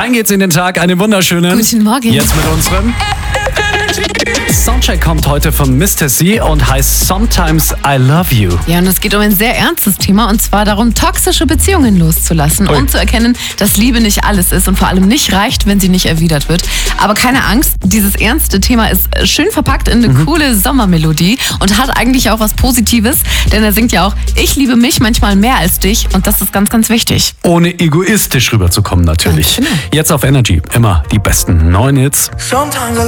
Rein geht's in den Tag, einen wunderschönen. Guten Morgen. Jetzt mit unserem Soundcheck kommt heute von Mr. C und heißt Sometimes I Love You. Ja, und es geht um ein sehr ernstes Thema, und zwar darum, toxische Beziehungen loszulassen und zu erkennen, dass Liebe nicht alles ist und vor allem nicht reicht, wenn sie nicht erwidert wird. Aber keine Angst, dieses ernste Thema ist schön verpackt in eine coole Sommermelodie und hat eigentlich auch was Positives, denn er singt ja auch, ich liebe mich manchmal mehr als dich, und das ist ganz, ganz wichtig. Ohne egoistisch rüberzukommen natürlich. Ganz genau. Jetzt auf Energy, immer die besten neuen Hits.